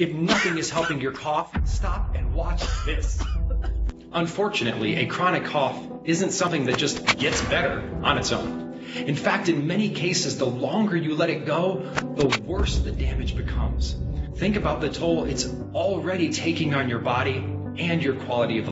If nothing is helping your cough, stop and watch this. Unfortunately, a chronic cough isn't something that just gets better on its own. In fact, in many cases, the longer you let it go, the worse the damage becomes. Think about the toll it's already taking on your body and your quality of life.